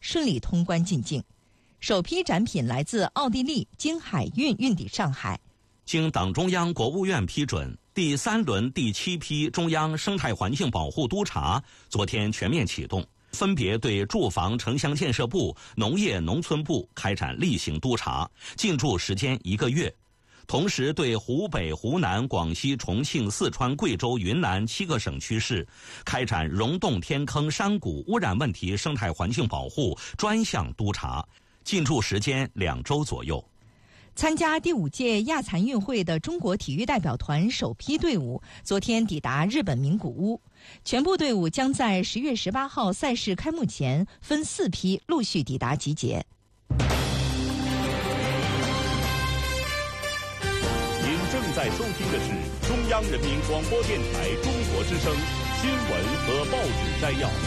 顺利通关进境。首批展品来自奥地利，经海运运抵上海。 经党中央、国务院批准，第3轮第7批中央生态环境保护督查昨天全面启动，分别对住房城乡建设部、农业农村部开展例行督查，进驻时间1个月。同时对湖北、湖南、广西、重庆、四川、贵州、云南7个省区市开展溶洞、天坑、山谷污染问题生态环境保护专项督查，进驻时间2周左右。 参加第5届亚残运会的中国体育代表团首批队伍昨天抵达日本名古屋，全部队伍将在10月18号赛事开幕前分4批陆续抵达集结。 您正在收听的是中央人民广播电台中国之声新闻和报纸摘要。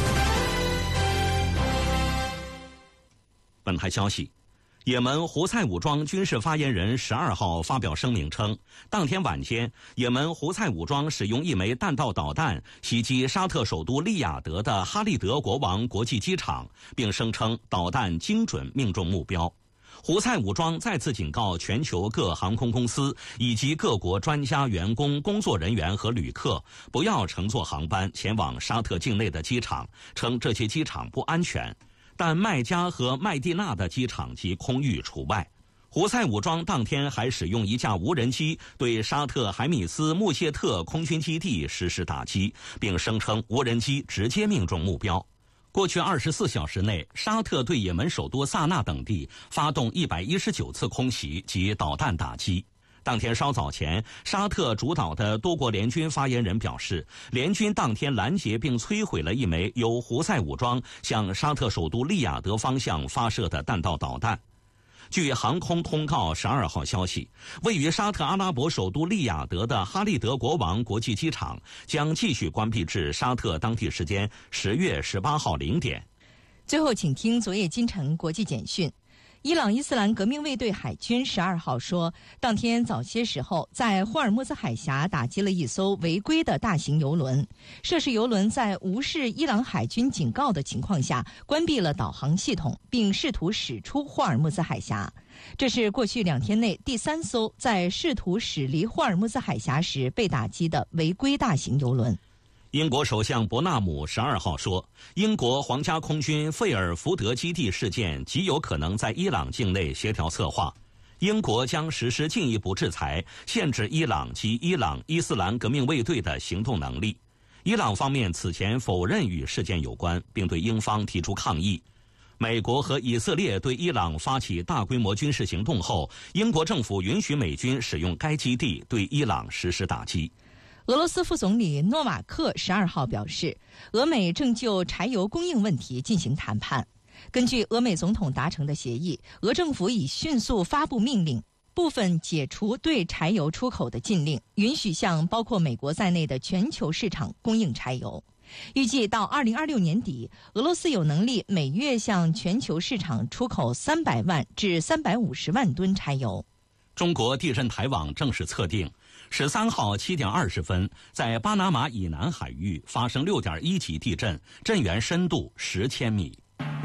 本台消息，也门胡塞武装军事发言人12号发表声明称，当天晚间，也门胡塞武装使用一枚弹道导弹袭击沙特首都利雅得的哈利德国王国际机场，并声称导弹精准命中目标。胡塞武装再次警告全球各航空公司以及各国专家、员工、工作人员和旅客不要乘坐航班前往沙特境内的机场，称这些机场不安全。但麦加和麦地那的机场及空域除外。胡塞武装当天还使用一架无人机对沙特海米斯穆谢特空军基地实施打击，并声称无人机直接命中目标。过去24小时内，沙特对也门首都萨那等地发动119次空袭及导弹打击。当天稍早前，沙特主导的多国联军发言人表示，联军当天拦截并摧毁了一枚由胡塞武装向沙特首都利雅得方向发射的弹道导弹。据航空通告12号消息，位于沙特阿拉伯首都利雅得的哈利德国王国际机场将继续关闭至沙特当地时间10月18号0点。 最后请听昨夜今晨国际简讯。伊朗伊斯兰革命卫队海军12号说，当天早些时候在霍尔木兹海峡打击了一艘违规的大型油轮，涉事油轮在无视伊朗海军警告的情况下关闭了导航系统，并试图驶出霍尔木兹海峡。这是过去2天内第3艘在试图驶离霍尔木兹海峡时被打击的违规大型油轮。 英国首相伯纳姆12号说，英国皇家空军费尔福德基地事件极有可能在伊朗境内协调策划，英国将实施进一步制裁，限制伊朗及伊朗伊斯兰革命卫队的行动能力。伊朗方面此前否认与事件有关，并对英方提出抗议。美国和以色列对伊朗发起大规模军事行动后，英国政府允许美军使用该基地对伊朗实施打击。 俄罗斯副总理诺瓦克12号表示，俄美正就柴油供应问题进行谈判。根据俄美总统达成的协议，俄政府已迅速发布命令，部分解除对柴油出口的禁令，允许向包括美国在内的全球市场供应柴油。预计到2026年底，俄罗斯有能力每月向全球市场出口300万至350万吨柴油。 中国地震台网正式测定，13号7点20分，在巴拿马以南海域发生6.1级地震，震源深度10千米。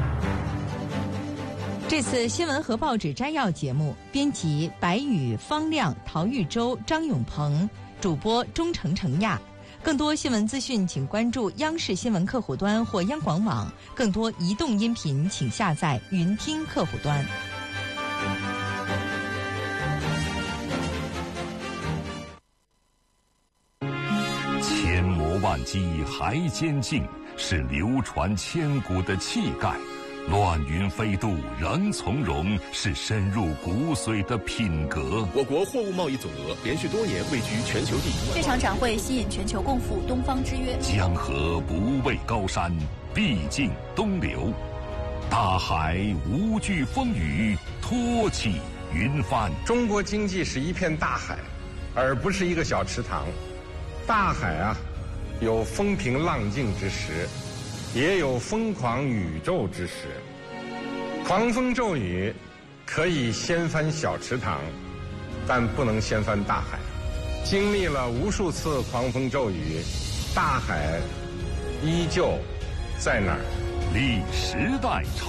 这次新闻和报纸摘要节目，编辑白宇、方亮、陶玉洲、张永鹏，主播钟程程亚。更多新闻资讯，请关注央视新闻客户端或央广网。更多移动音频，请下载云听客户端。 千磨万击还坚劲，是流传千古的气概；乱云飞渡仍从容，是深入骨髓的品格。我国货物贸易总额连续多年位居全球第一。 这场展会吸引全球共赴东方之约。 江河不畏高山，必尽东流；大海无惧风雨，托起云帆。 中国经济是一片大海，而不是一个小池塘。大海啊，有风平浪静之时，也有疯狂宇宙之时。狂风骤雨可以掀翻小池塘，但不能掀翻大海。经历了无数次狂风骤雨，大海依旧在那儿。 历时代